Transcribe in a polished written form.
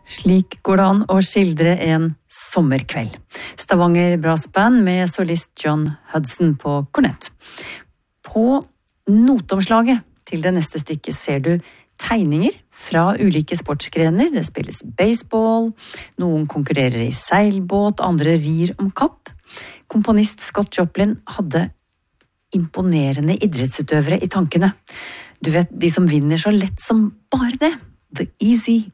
Slik går det an å skildre en sommerkveld. Stavanger Brass Band med solist John Hudson på kornett. På notomslaget til det neste stykket ser du tegninger fra ulike sportsgrener. Det spilles baseball, noen konkurrerer i seilbåt, andre rir om kapp. Komponist Scott Joplin hadde imponerende idrettsutøvere i tankene. Du vet, de som vinner så lett som bare det. The easy